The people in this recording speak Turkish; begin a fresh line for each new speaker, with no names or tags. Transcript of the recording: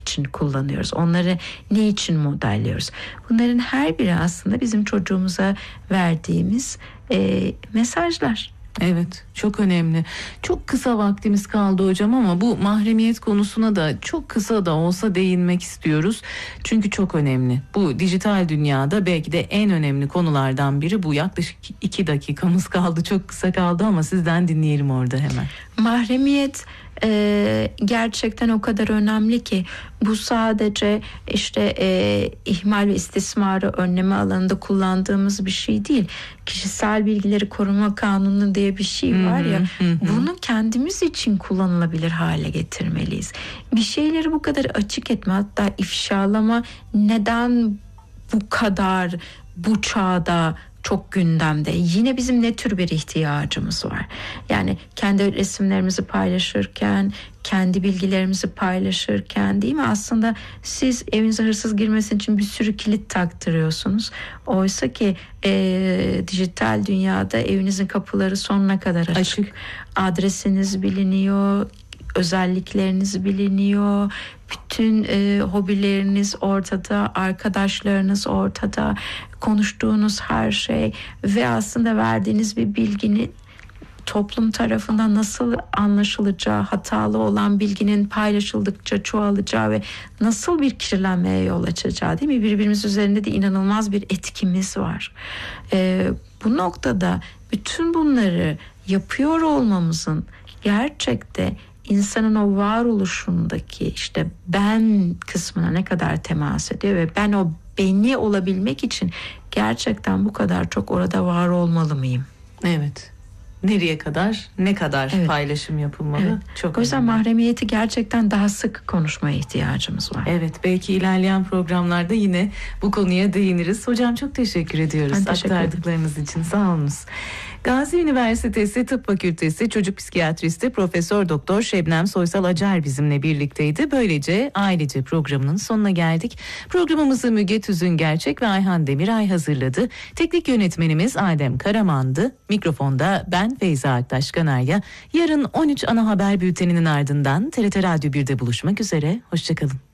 için kullanıyoruz? Onları ne için modelliyoruz? Bunların her biri aslında bizim çocuğumuza verdiğimiz mesajlar.
Evet, çok önemli. Çok kısa vaktimiz kaldı hocam ama bu mahremiyet konusuna da çok kısa da olsa değinmek istiyoruz. Çünkü çok önemli. Bu dijital dünyada belki de en önemli konulardan biri bu. Yaklaşık 2 dakikamız kaldı. Çok kısa kaldı ama sizden dinleyelim orada hemen.
Mahremiyet gerçekten o kadar önemli ki bu sadece ihmal ve istismarı önleme alanında kullandığımız bir şey değil. Kişisel bilgileri koruma kanunu diye bir şey var ya, bunu kendimiz için kullanılabilir hale getirmeliyiz. Bir şeyleri bu kadar açık etme, hatta ifşalama neden bu kadar bu çağda çok gündemde? Yine bizim ne tür bir ihtiyacımız var? Yani kendi resimlerimizi paylaşırken, kendi bilgilerimizi paylaşırken, değil mi? Aslında siz evinize hırsız girmesin için bir sürü kilit taktırıyorsunuz. Oysa ki dijital dünyada evinizin kapıları sonuna kadar açık. Adresiniz biliniyor, özellikleriniz biliniyor, bütün hobileriniz ortada, arkadaşlarınız ortada, konuştuğunuz her şey ve aslında verdiğiniz bir bilginin toplum tarafından nasıl anlaşılacağı, hatalı olan bilginin paylaşıldıkça çoğalacağı ve nasıl bir kirlenmeye yol açacağı, değil mi? Birbirimiz üzerinde de inanılmaz bir etkimiz var. Bu noktada bütün bunları yapıyor olmamızın gerçekte insanın o varoluşundaki işte ben kısmına ne kadar temas ediyor ve ben o beni olabilmek için gerçekten bu kadar çok orada var olmalı mıyım?
Evet. Nereye kadar, ne kadar paylaşım yapılmalı?
Evet.
Çok
o yüzden
önemli.
mahremiyeti gerçekten daha sık konuşmaya ihtiyacımız var.
Evet, belki ilerleyen programlarda yine bu konuya değiniriz. Hocam çok teşekkür ediyoruz aktardıklarınız için. Sağ olunuz. Gazi Üniversitesi Tıp Fakültesi Çocuk Psikiyatristi Profesör Doktor Şebnem Soysal Acar bizimle birlikteydi. Böylece Ailece programının sonuna geldik. Programımızı Müge Tüzüngerçek ve Ayhan Demiray hazırladı. Teknik yönetmenimiz Adem Karaman'dı. Mikrofonda ben Feyza Aktaş Kanarya. Yarın 13 ana haber bülteninin ardından TRT Radyo 1'de buluşmak üzere. Hoşçakalın.